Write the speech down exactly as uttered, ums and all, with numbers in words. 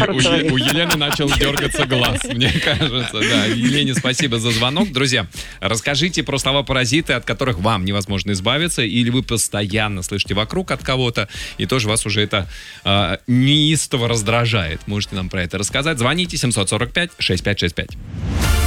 у, у Елены начал дергаться глаз, мне кажется. Да, Елене спасибо за звонок. Друзья, расскажите про слова-паразиты, от которых вам невозможно избавиться, или вы постоянно слышите вокруг от кого-то, и тоже вас уже это э, неистово раздражает. Можете нам про это рассказать. Звоните семь сорок пять шестьдесят пять шестьдесят пять.